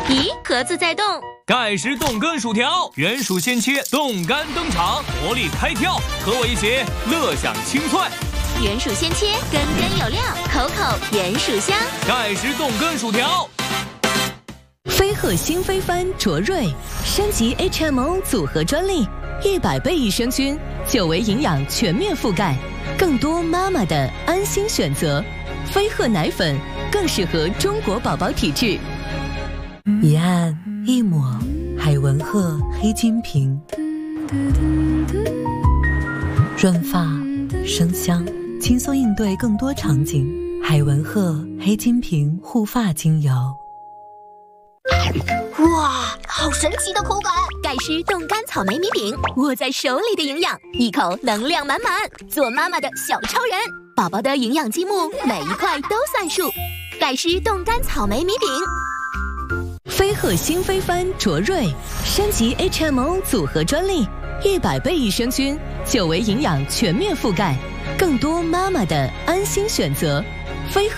咦，盒子在动。 盖世冻根薯条，原薯鲜切，冻干登场，活力开跳，和我一起乐享清脆。 原薯鲜切，根根有料，口口原薯香。 盖世冻根薯条。 飞鹤新飞帆卓瑞升级 HMO 组合专利，100倍益生菌，9维营养全面覆盖，更多妈妈的安心选择。飞鹤奶粉更适合中国宝宝体质。 一按一抹，海文鹤黑金瓶，润发生香，轻松应对更多场景。海文鹤黑金瓶护发精油。 哇，好神奇的口感！盖诗冻干草莓米饼，握在手里的营养，一口能量满满，做妈妈的小超人。宝宝的营养积木，每一块都算数。盖诗冻干草莓米饼。 飞鹤新飞帆卓瑞升级 HMO 组合专利，100倍益生菌，9维营养全面覆盖，更多妈妈的安心选择。飞鹤